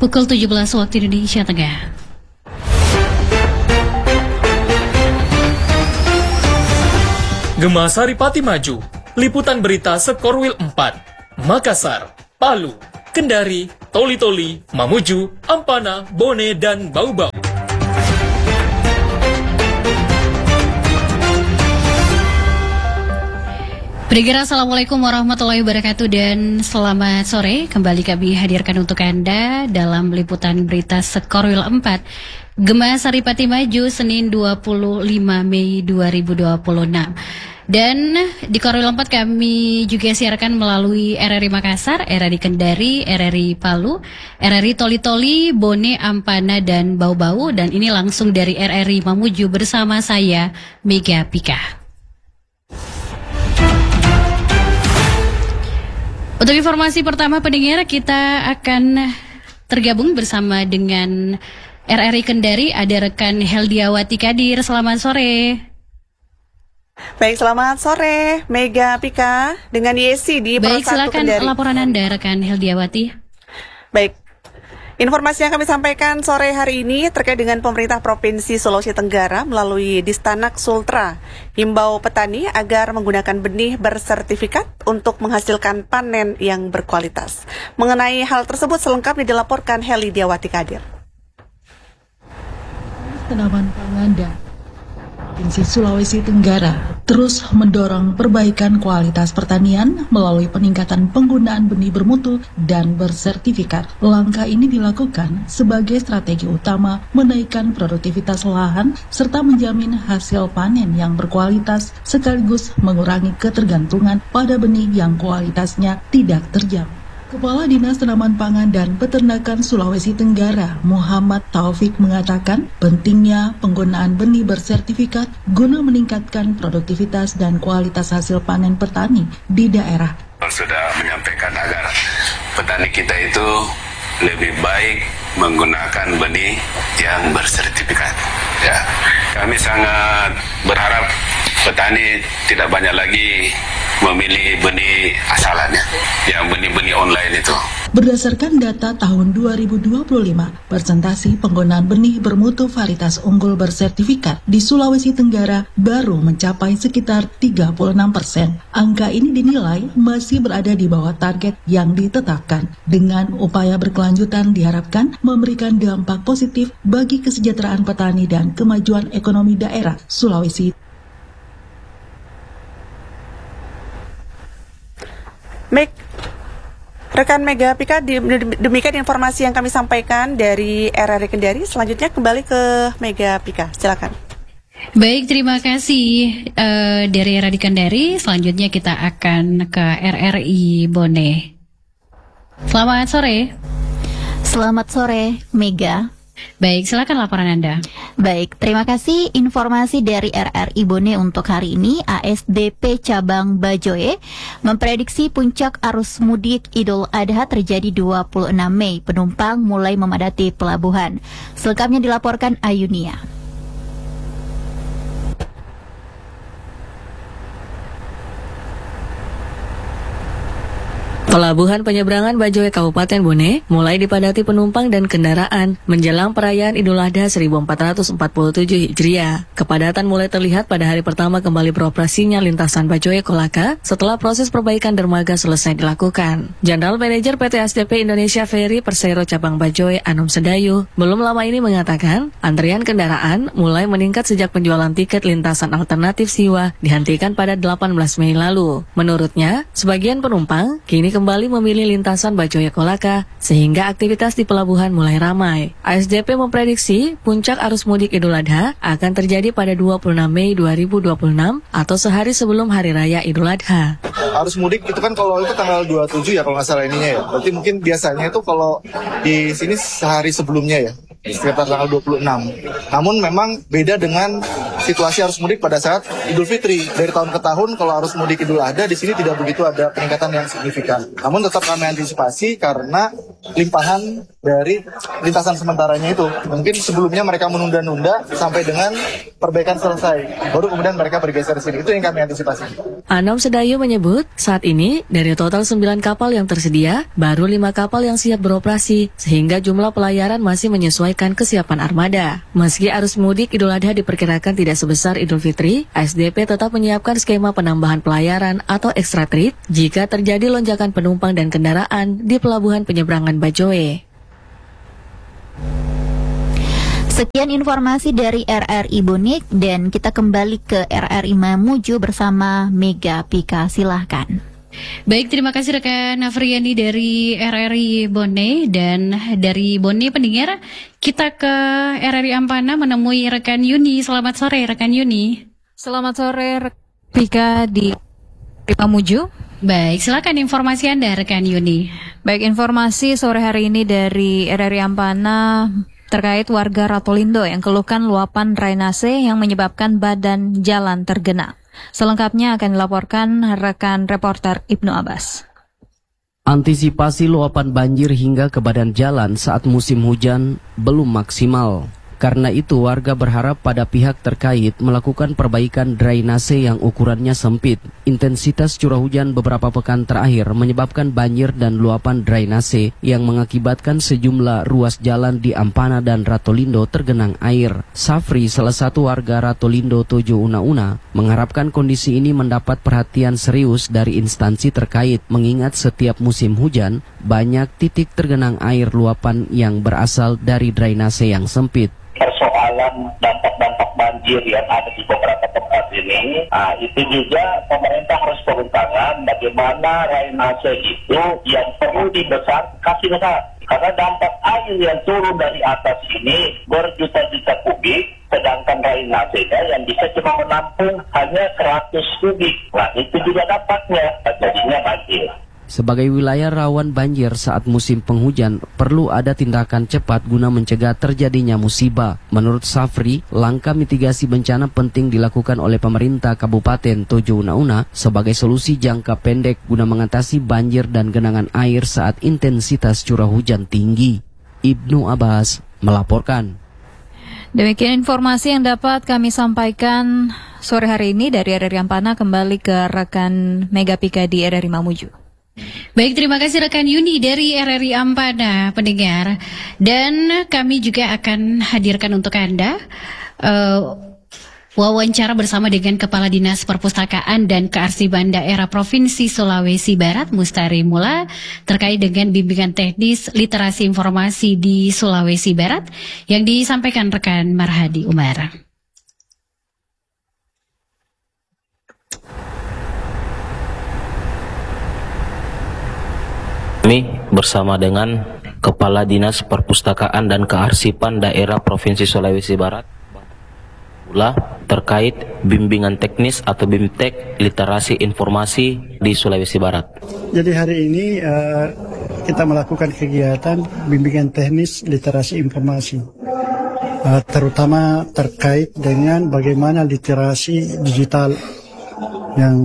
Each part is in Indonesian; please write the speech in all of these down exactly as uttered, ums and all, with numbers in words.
Pukul tujuh belas waktu Indonesia Tengah. Gema Saripati Maju, liputan berita Sekorwil empat, Makassar, Palu, Kendari, Toli-Toli, Mamuju, Ampana, Bone, dan Bau-Bau. Pendengar, Assalamualaikum warahmatullahi wabarakatuh dan selamat sore. Kembali kami hadirkan untuk Anda dalam liputan berita Sekorwil empat, Gema Saripati Maju, Senin dua puluh lima Mei dua ribu dua puluh enam. Dan di Korwil empat kami juga siarkan melalui R R I Makassar, R R I Kendari, R R I Palu, R R I Toli-Toli, Bone, Ampana, dan Bau-Bau. Dan ini langsung dari R R I Mamuju bersama saya, Mega Pika. Untuk informasi pertama pendengar, kita akan tergabung bersama dengan R R I Kendari, ada rekan Heldiawati Kadir. Selamat sore. Baik, selamat sore Mega Pika dengan Yesi di Pro satu Kendari. Baik, silakan laporan Anda rekan Heldiawati. Baik, informasi yang kami sampaikan sore hari ini terkait dengan pemerintah Provinsi Sulawesi Tenggara melalui Distanak Sultra himbau petani agar menggunakan benih bersertifikat untuk menghasilkan panen yang berkualitas. Mengenai hal tersebut selengkapnya dilaporkan Heli Diawati Kadir. Tanaman pangan dan Provinsi Sulawesi Tenggara terus mendorong perbaikan kualitas pertanian melalui peningkatan penggunaan benih bermutu dan bersertifikat. Langkah ini dilakukan sebagai strategi utama menaikkan produktivitas lahan serta menjamin hasil panen yang berkualitas sekaligus mengurangi ketergantungan pada benih yang kualitasnya tidak terjamin. Kepala Dinas Tanaman Pangan dan Peternakan Sulawesi Tenggara, Muhammad Taufik, mengatakan pentingnya penggunaan benih bersertifikat guna meningkatkan produktivitas dan kualitas hasil panen petani di daerah. Sudah menyampaikan agar petani kita itu lebih baik menggunakan benih yang bersertifikat. Ya, kami sangat berharap petani tidak banyak lagi memilih benih asalannya, yang benih-benih online itu. Berdasarkan data tahun dua ribu dua puluh lima, persentasi penggunaan benih bermutu varietas unggul bersertifikat di Sulawesi Tenggara baru mencapai sekitar tiga puluh enam persen. Angka ini dinilai masih berada di bawah target yang ditetapkan. Dengan upaya berkelanjutan diharapkan memberikan dampak positif bagi kesejahteraan petani dan kemajuan ekonomi daerah Sulawesi. Meg, rekan Mega Pika, demikian informasi yang kami sampaikan dari R R I Kendari. Selanjutnya kembali ke Mega Pika, silakan. Baik, terima kasih uh, dari R R I Kendari. Selanjutnya kita akan ke R R I Bone. Selamat sore. Selamat sore, Mega. Baik, silakan laporan Anda. Baik, terima kasih informasi dari R R I Bone untuk hari ini. A S D P Cabang Bajoe memprediksi puncak arus mudik Idul Adha terjadi dua puluh enam Mei. Penumpang mulai memadati pelabuhan. Selengkapnya dilaporkan Ayunia. Pelabuhan penyeberangan Bajoe Kabupaten Bone mulai dipadati penumpang dan kendaraan menjelang perayaan Idul Adha seribu empat ratus empat puluh tujuh Hijriah. Kepadatan mulai terlihat pada hari pertama kembali beroperasinya lintasan Bajoe Kolaka setelah proses perbaikan dermaga selesai dilakukan. General Manager P T A S D P Indonesia Ferry Persero Cabang Bajoe Anum Sedayu belum lama ini mengatakan antrian kendaraan mulai meningkat sejak penjualan tiket lintasan alternatif Siwa dihentikan pada delapan belas Mei lalu. Menurutnya, sebagian penumpang kini kembali kembali memilih lintasan Bajoe Kolaka sehingga aktivitas di pelabuhan mulai ramai. A S D P memprediksi puncak arus mudik Idul Adha akan terjadi pada dua puluh enam Mei dua ribu dua puluh enam atau sehari sebelum Hari Raya Idul Adha. Arus mudik itu kan kalau itu tanggal dua puluh tujuh ya kalau nggak salah ininya ya. Berarti mungkin biasanya itu kalau di sini sehari sebelumnya ya, sekitar tanggal dua puluh enam. Namun memang beda dengan situasi arus mudik pada saat Idul Fitri. Dari tahun ke tahun kalau arus mudik Idul Adha di sini tidak begitu ada peningkatan yang signifikan. Namun tetap kami antisipasi karena limpahan dari lintasan sementaranya itu. Mungkin sebelumnya mereka menunda-nunda sampai dengan perbaikan selesai, baru kemudian mereka bergeser sini. Itu yang kami antisipasi. Anom Sedayu menyebut, saat ini dari total sembilan kapal yang tersedia, baru lima kapal yang siap beroperasi, sehingga jumlah pelayaran masih menyesuaikan kesiapan armada. Meski arus mudik Idul Adha diperkirakan tidak sebesar Idul Fitri, A S D P tetap menyiapkan skema penambahan pelayaran atau extra trip jika terjadi lonjakan penumpang dan kendaraan di pelabuhan penyeberangan Bajoe. Sekian informasi dari R R I Bonek dan kita kembali ke R R I Mamuju bersama Mega Pika. Silahkan. Baik, terima kasih rekan Afriani dari R R I Bone. Dan dari Bone pendengar, kita ke R R I Ampana menemui rekan Yuni. Selamat sore rekan Yuni. Selamat sore rekan Pika di Mamuju. Baik, silakan informasi Anda rekan Yuni. Baik, informasi sore hari ini dari R R I Ampana terkait warga Ratolindo yang keluhkan luapan drainase yang menyebabkan badan jalan tergenang. Selengkapnya akan dilaporkan rekan reporter Ibnu Abbas. Antisipasi luapan banjir hingga ke badan jalan saat musim hujan belum maksimal. Karena itu warga berharap pada pihak terkait melakukan perbaikan drainase yang ukurannya sempit. Intensitas curah hujan beberapa pekan terakhir menyebabkan banjir dan luapan drainase yang mengakibatkan sejumlah ruas jalan di Ampana dan Ratolindo tergenang air. Safri, salah satu warga Ratolindo Tojo Una-Una, mengharapkan kondisi ini mendapat perhatian serius dari instansi terkait, mengingat setiap musim hujan banyak titik tergenang air luapan yang berasal dari drainase yang sempit. Persoalan dampak-dampak banjir yang ada di beberapa tempat ini, nah, itu juga pemerintah harus turun tangan bagaimana drainase itu yang perlu dibesar, kasih besar. Karena dampak air yang turun dari atas ini berjuta-juta kubik, sedangkan drainasenya yang bisa cuma menampung hanya seratus kubik. Nah, itu juga dampaknya, jadinya banjir. Sebagai wilayah rawan banjir saat musim penghujan, perlu ada tindakan cepat guna mencegah terjadinya musibah. Menurut Safri, langkah mitigasi bencana penting dilakukan oleh pemerintah Kabupaten Tojo Una-Una sebagai solusi jangka pendek guna mengatasi banjir dan genangan air saat intensitas curah hujan tinggi. Ibnu Abbas melaporkan. Demikian informasi yang dapat kami sampaikan sore hari ini dari R R I Ampana. Kembali ke rekan Mega Pika di R R I Mamuju. Baik, terima kasih rekan Yuni dari R R I Ampana, pendengar. Dan kami juga akan hadirkan untuk Anda uh, wawancara bersama dengan Kepala Dinas Perpustakaan dan Kearsipan Daerah Provinsi Sulawesi Barat, Mustari Mula, terkait dengan bimbingan teknis literasi informasi di Sulawesi Barat yang disampaikan rekan Marhadi Umar. Kami bersama dengan Kepala Dinas Perpustakaan dan Kearsipan Daerah Provinsi Sulawesi Barat pula terkait bimbingan teknis atau BIMTEK literasi informasi di Sulawesi Barat. Jadi hari ini uh, kita melakukan kegiatan bimbingan teknis literasi informasi, uh, terutama terkait dengan bagaimana literasi digital yang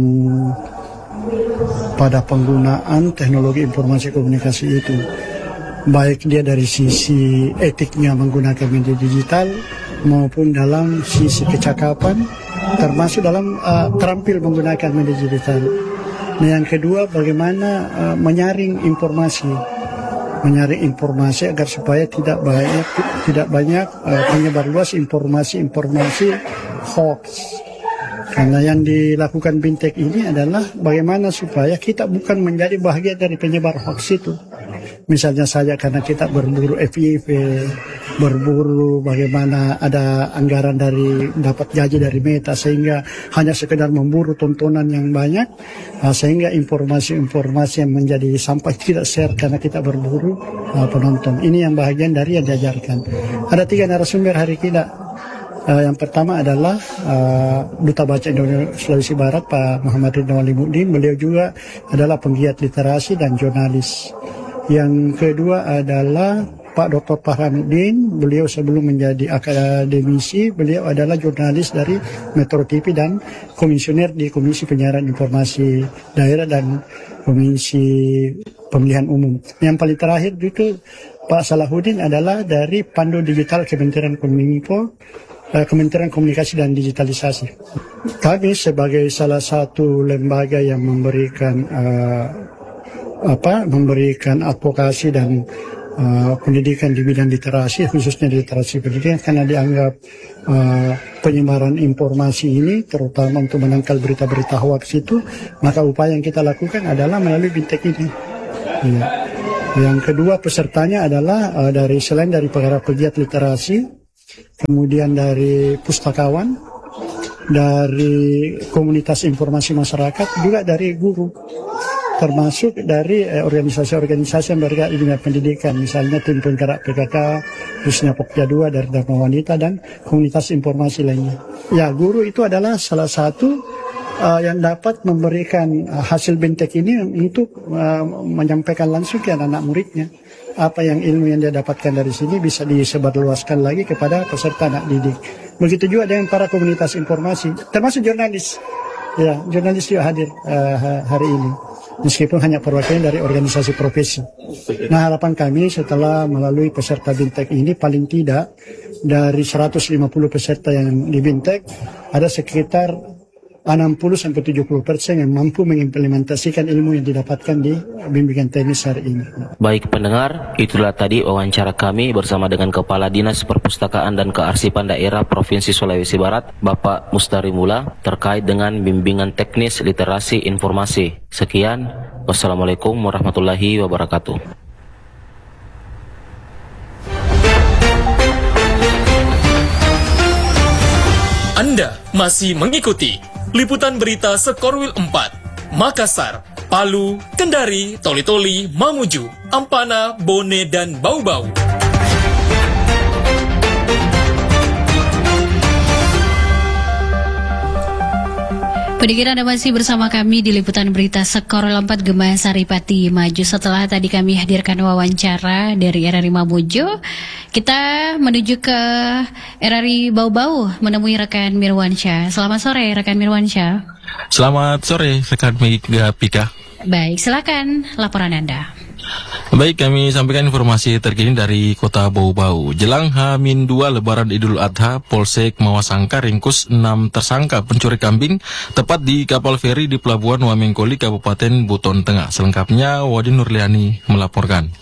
pada penggunaan teknologi informasi komunikasi itu, baik dia dari sisi etiknya menggunakan media digital maupun dalam sisi kecakapan, termasuk dalam uh, terampil menggunakan media digital. Nah, yang kedua, bagaimana uh, menyaring informasi, menyaring informasi agar supaya tidak banyak tidak banyak uh, penyebar luas informasi-informasi hoax. Karena yang dilakukan BIMTEK ini adalah bagaimana supaya kita bukan menjadi bahagian dari penyebar hoax itu. Misalnya saja karena kita berburu F Y P, berburu bagaimana ada anggaran dari dapat gaji dari Meta, sehingga hanya sekedar memburu tontonan yang banyak, sehingga informasi-informasi yang menjadi sampah tidak share karena kita berburu penonton. Ini yang bahagian dari yang diajarkan. Ada tiga narasumber hari kita. Uh, yang pertama adalah uh, Duta Baca Indonesia Sulawesi Barat, Pak Muhammad Ridwan Limuddin. Beliau juga adalah penggiat literasi dan jurnalis. Yang kedua adalah Pak Doktor Farhanuddin. Beliau sebelum menjadi akademisi, beliau adalah jurnalis dari Metro T V dan komisioner di Komisi Penyiaran Informasi Daerah dan Komisi Pemilihan Umum. Yang paling terakhir itu Pak Salahuddin adalah dari Pandu Digital Kementerian Kominfo, eh, Kementerian Komunikasi dan Digitalisasi. Kami sebagai salah satu lembaga yang memberikan eh, apa, memberikan advokasi dan uh, pendidikan di bidang literasi, khususnya literasi pendidikan, karena dianggap uh, penyebaran informasi ini, terutama untuk menangkal berita-berita hoax itu, maka upaya yang kita lakukan adalah melalui Bintek ini. Ya. Yang kedua, pesertanya adalah uh, dari selain dari para pegiat literasi, kemudian dari pustakawan, dari komunitas informasi masyarakat, juga dari guru, termasuk dari eh, organisasi-organisasi yang bergerak di dunia pendidikan, misalnya tim penggerak P K K, khususnya Pokja dua dari Dharma Wanita, dan komunitas informasi lainnya. Ya, guru itu adalah salah satu uh, yang dapat memberikan uh, hasil Bintek ini untuk uh, menyampaikan langsung ke anak-anak muridnya. Apa yang ilmu yang dia dapatkan dari sini bisa disebarluaskan lagi kepada peserta anak didik. Begitu juga dengan para komunitas informasi, termasuk jurnalis. Ya, jurnalis juga hadir uh, hari ini, meskipun hanya perwakilan dari organisasi profesi. Nah, harapan kami setelah melalui peserta Bintek ini, paling tidak dari seratus lima puluh peserta yang di Bintek, ada sekitar enam puluh sampai tujuh puluh persen yang mampu mengimplementasikan ilmu yang didapatkan di bimbingan teknis hari ini. Baik pendengar, itulah tadi wawancara kami bersama dengan Kepala Dinas Perpustakaan dan Kearsipan Daerah Provinsi Sulawesi Barat, Bapak Mustari Mula, terkait dengan bimbingan teknis literasi informasi. Sekian, wassalamualaikum warahmatullahi wabarakatuh. Anda masih mengikuti Liputan Berita Sekorwil empat, Makassar, Palu, Kendari, Toli-Toli, Mamuju, Ampana, Bone, dan Bau-Bau. Pendengar, Anda masih bersama kami di Liputan Berita Sekorwil empat Gema Saripati Maju. Setelah tadi kami hadirkan wawancara dari R R I Mamuju, kita menuju ke R R I Bau-Bau menemui rekan Mirwansyah. Selamat sore rekan Mirwansyah. Selamat sore rekan Mega Pika. Baik, silakan laporan Anda. Baik, kami sampaikan informasi terkini dari Kota Bau-Bau. Jelang H dua Lebaran Idul Adha, Polsek Mawasangka ringkus enam tersangka pencuri kambing tepat di kapal feri di Pelabuhan Wamengkoli, Kabupaten Buton Tengah. Selengkapnya Wadi Nurliani melaporkan.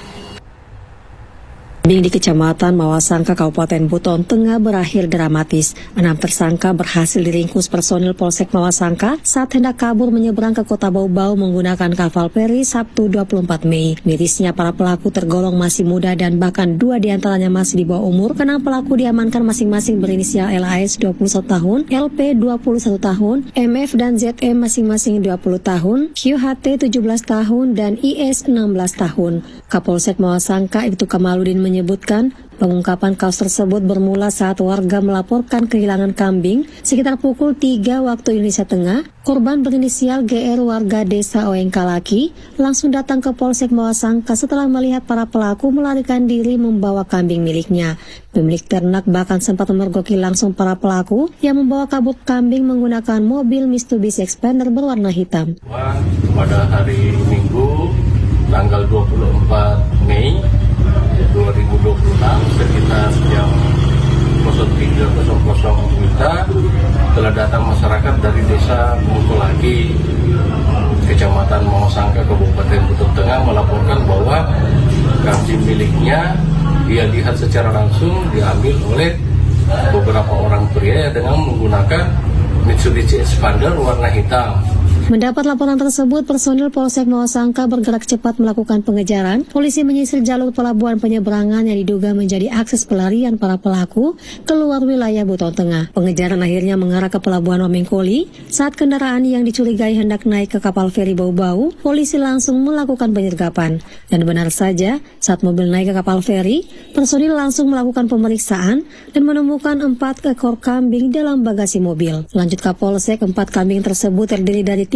Kambing di Kecamatan Mawasangka, Kabupaten Buton Tengah berakhir dramatis. Enam tersangka berhasil diringkus personil Polsek Mawasangka saat hendak kabur menyeberang ke Kota Bau-Bau menggunakan kapal feri Sabtu dua puluh empat Mei. Mirisnya para pelaku tergolong masih muda dan bahkan dua diantaranya masih di bawah umur. Kenang pelaku diamankan masing-masing berinisial L A S dua puluh satu tahun, L P dua puluh satu tahun, M F dan Z M masing-masing dua puluh tahun, Q H T tujuh belas tahun, dan I S enam belas tahun. Kapolsek Mawasangka Ibtu Kamaludin menyebutkan pengungkapan kasus tersebut bermula saat warga melaporkan kehilangan kambing sekitar pukul tiga waktu Indonesia Tengah. Korban berinisial G R warga desa Oengkalaki langsung datang ke Polsek Mawasangka setelah melihat para pelaku melarikan diri membawa kambing miliknya. Pemilik ternak bahkan sempat memergoki langsung para pelaku yang membawa kabur kambing menggunakan mobil Mitsubishi Expander berwarna hitam. Pada hari Minggu tanggal dua puluh empat Mei dua ribu dua puluh enam sekitar jam nol tiga nol nol Wita telah datang masyarakat dari desa Mungkolagi, Kecamatan Mawasangka, Kabupaten Buton Tengah melaporkan bahwa kambing miliknya dia lihat secara langsung diambil oleh beberapa orang pria dengan menggunakan Mitsubishi Expander warna hitam. Mendapat laporan tersebut, personil Polsek Mawasangka bergerak cepat melakukan pengejaran. Polisi menyisir jalur pelabuhan penyeberangan yang diduga menjadi akses pelarian para pelaku keluar wilayah Buton Tengah. Pengejaran akhirnya mengarah ke Pelabuhan Wamengkoli. Saat kendaraan yang dicurigai hendak naik ke kapal feri Bau-Bau, polisi langsung melakukan penyergapan. Dan benar saja, saat mobil naik ke kapal feri, personil langsung melakukan pemeriksaan dan menemukan empat ekor kambing dalam bagasi mobil. Lanjut Kapolsek, empat kambing tersebut terdiri dari tiga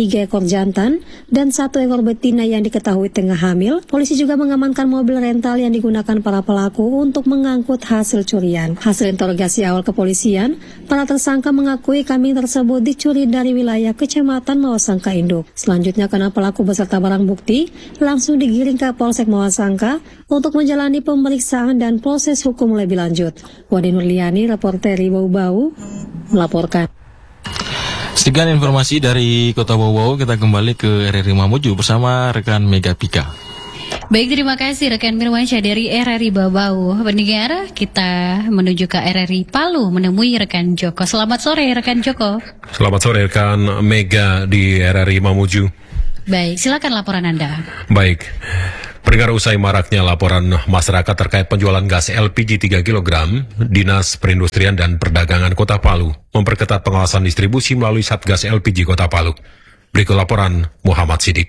tiga ekor jantan dan satu ekor betina yang diketahui tengah hamil. Polisi juga mengamankan mobil rental yang digunakan para pelaku untuk mengangkut hasil curian. Hasil interogasi awal kepolisian, para tersangka mengakui kambing tersebut dicuri dari wilayah Kecamatan Mawasangka Induk. Selanjutnya karena pelaku beserta barang bukti langsung digiring ke Polsek Mawasangka untuk menjalani pemeriksaan dan proses hukum lebih lanjut. Wadi Nurliani, reporter Bau Bau, melaporkan. Sekian informasi dari Kota Bau Bau, kita kembali ke R R I Mamuju bersama rekan Mega Pika. Baik, terima kasih rekan Mirwansyah dari R R I Babau. Pendengar, kita menuju ke R R I Palu menemui rekan Joko. Selamat sore rekan Joko. Selamat sore rekan Mega di R R I Mamuju. Baik, silakan laporan Anda. Baik. Pendengar, usai maraknya laporan masyarakat terkait penjualan gas L P G tiga kilogram, Dinas Perindustrian dan Perdagangan Kota Palu memperketat pengawasan distribusi melalui Satgas L P G Kota Palu. Berikut laporan Muhammad Sidik.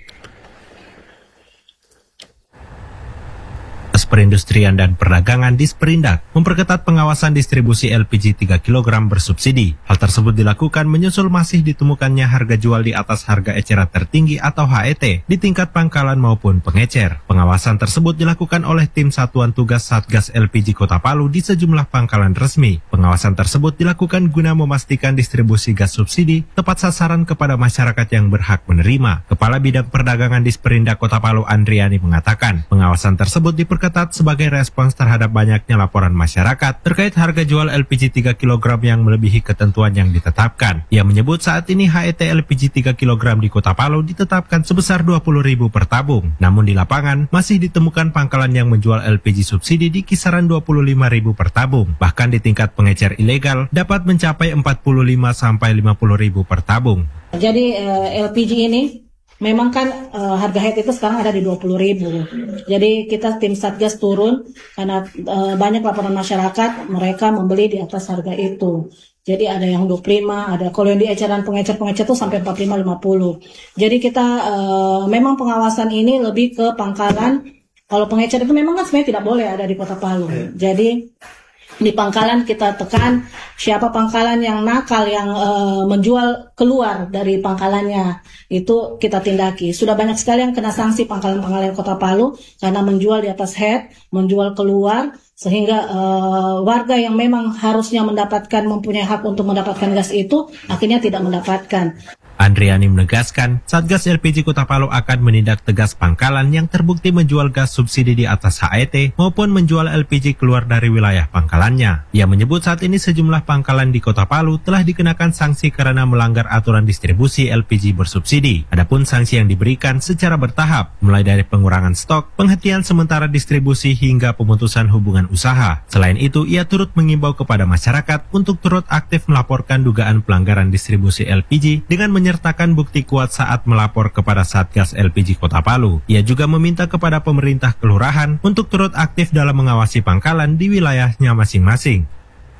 Perindustrian dan Perdagangan Disperindak memperketat pengawasan distribusi L P G tiga kilogram bersubsidi. Hal tersebut dilakukan menyusul masih ditemukannya harga jual di atas harga eceran tertinggi atau H E T di tingkat pangkalan maupun pengecer. Pengawasan tersebut dilakukan oleh tim Satuan Tugas Satgas L P G Kota Palu di sejumlah pangkalan resmi. Pengawasan tersebut dilakukan guna memastikan distribusi gas subsidi tepat sasaran kepada masyarakat yang berhak menerima. Kepala Bidang Perdagangan Disperindak Kota Palu Andriani mengatakan, pengawasan tersebut diperketat sebagai respons terhadap banyaknya laporan masyarakat terkait harga jual L P G tiga kilogram yang melebihi ketentuan yang ditetapkan. Ia menyebut saat ini H E T L P G tiga kilogram di Kota Palu ditetapkan sebesar dua puluh ribu per tabung. Namun di lapangan masih ditemukan pangkalan yang menjual L P G subsidi di kisaran dua puluh lima ribu per tabung. Bahkan di tingkat pengecer ilegal dapat mencapai empat puluh lima sampai lima puluh ribu per tabung. Jadi uh, L P G ini memang kan uh, harga head itu sekarang ada di dua puluh ribu. Jadi kita tim Satgas turun karena uh, banyak laporan masyarakat mereka membeli di atas harga itu. Jadi ada yang dua puluh lima, ada kalau yang di eceran pengecer-pengecer itu sampai empat puluh lima lima puluh. Jadi kita uh, memang pengawasan ini lebih ke pangkalan. Kalau pengecer itu memang kan sebenarnya tidak boleh ada di Kota Palu. Jadi di pangkalan kita tekan siapa pangkalan yang nakal yang uh, menjual keluar dari pangkalannya itu kita tindaki. Sudah banyak sekali yang kena sanksi pangkalan-pangkalan Kota Palu karena menjual di atas head, menjual keluar sehingga uh, warga yang memang harusnya mendapatkan mempunyai hak untuk mendapatkan gas itu akhirnya tidak mendapatkan. Andriani menegaskan, Satgas L P G Kota Palu akan menindak tegas pangkalan yang terbukti menjual gas subsidi di atas H E T maupun menjual L P G keluar dari wilayah pangkalannya. Ia menyebut saat ini sejumlah pangkalan di Kota Palu telah dikenakan sanksi karena melanggar aturan distribusi L P G bersubsidi. Adapun sanksi yang diberikan secara bertahap, mulai dari pengurangan stok, penghentian sementara distribusi hingga pemutusan hubungan usaha. Selain itu, ia turut mengimbau kepada masyarakat untuk turut aktif melaporkan dugaan pelanggaran distribusi L P G dengan menyertakan bukti kuat saat melapor kepada Satgas L P G Kota Palu. Ia juga meminta kepada pemerintah kelurahan untuk turut aktif dalam mengawasi pangkalan di wilayahnya masing-masing.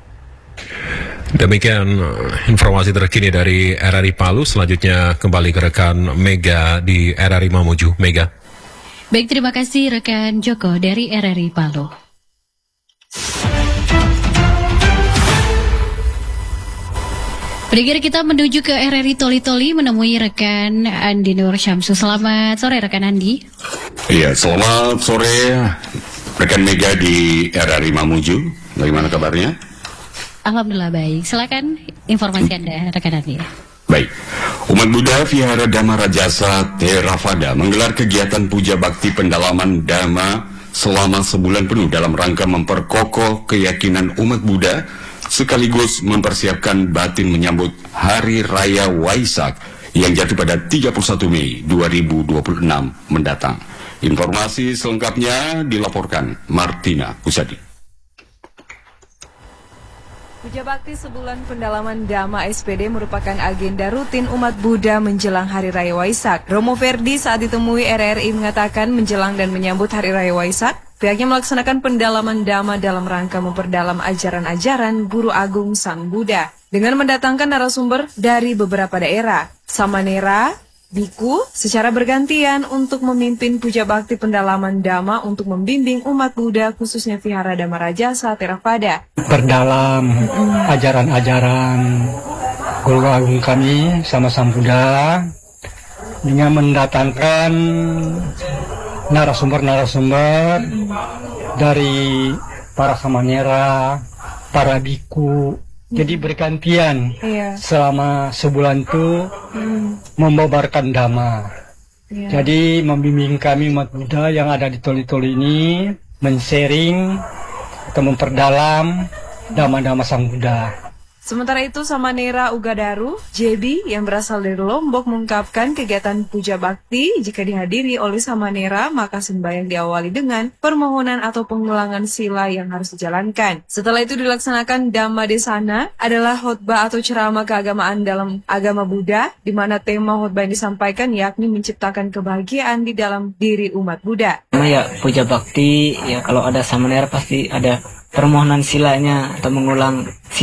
Demikian informasi terkini dari R R I Palu. Selanjutnya kembali ke rekan Mega di R R I Mamuju. Mega. Baik, terima kasih rekan Joko dari R R I Palu. Pendengar, kita menuju ke R R I Toli-Toli menemui rekan Andi Nur Syamsu. Selamat sore rekan Andi. Iya, selamat sore rekan Mega di R R I Mamuju. Bagaimana kabarnya? Alhamdulillah baik. Silakan informasi Anda rekan Andi. Baik, umat Buddha Vihara Dhamma Rajasa Theravada menggelar kegiatan puja bakti pendalaman Dhamma selama sebulan penuh dalam rangka memperkokoh keyakinan umat Buddha sekaligus mempersiapkan batin menyambut Hari Raya Waisak yang jatuh pada tiga puluh satu Mei dua ribu dua puluh enam mendatang. Informasi selengkapnya dilaporkan Martina Kusadi. Puja Bakti sebulan pendalaman Dhamma S P D merupakan agenda rutin umat Buddha menjelang Hari Raya Waisak. Romo Verdi saat ditemui R R I mengatakan menjelang dan menyambut Hari Raya Waisak, pihaknya melaksanakan pendalaman Dhamma dalam rangka memperdalam ajaran-ajaran Guru Agung Sang Buddha dengan mendatangkan narasumber dari beberapa daerah. Samanera, biku secara bergantian untuk memimpin puja bakti pendalaman Dhamma untuk membimbing umat Buddha khususnya Vihara Dhamma Rajasa Theravada. Perdalam ajaran-ajaran Guru Agung kami sama Sang Buddha dengan mendatangkan narasumber-narasumber dari para samanera, para biku. Jadi bergantian Iya. selama sebulan itu hmm. membabarkan dhamma. Iya. Jadi membimbing kami umat Buddha yang ada di Toli-Toli ini men-sharing atau memperdalam dhamma-dhamma Sang Buddha. Sementara itu, Samanera Ugadaru, J B, yang berasal dari Lombok, mengungkapkan kegiatan puja bakti jika dihadiri oleh Samanera, maka sembahyang diawali dengan permohonan atau pengulangan sila yang harus dijalankan. Setelah itu dilaksanakan Dhamma Desana, adalah khotbah atau ceramah keagamaan dalam agama Buddha, di mana tema khotbah yang disampaikan yakni menciptakan kebahagiaan di dalam diri umat Buddha. Ya, puja bakti, ya kalau ada Samanera pasti ada permohonan silanya atau mengulang